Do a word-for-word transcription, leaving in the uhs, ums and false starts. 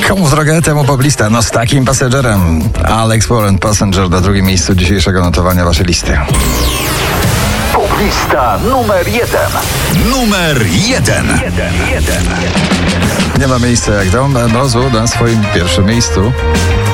Komu w drogę, temu poblista. No z takim pasagerem. Alex Warren, Passenger, na drugim miejscu dzisiejszego notowania waszej listy. Poblista numer jeden. Numer jeden. jeden, jeden. Nie ma miejsca jak dom. Mrozu na swoim pierwszym miejscu.